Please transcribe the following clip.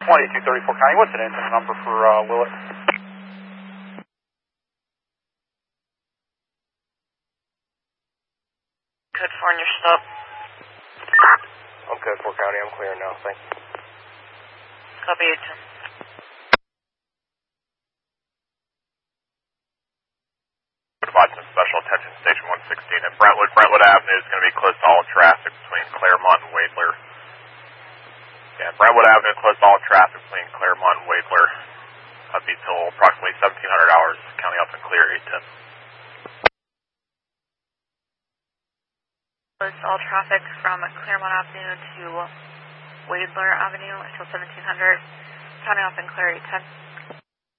2234 County, what's the engine number for Willett? Code 4 on your stop. I'm Code 4 County, I'm clear now, thanks. Copy 810. Provide some special attention to Station 116 at Brentwood. Brentwood Avenue is going to be closed to all traffic between Claremont and Wadler. Yeah, Brentwood Avenue closed to all traffic between Claremont and Wadler. That'll be till approximately 1700 hours. County up and clear 810. Closed all traffic from Claremont Avenue to Wadler Avenue until 1700. County up and clear 810.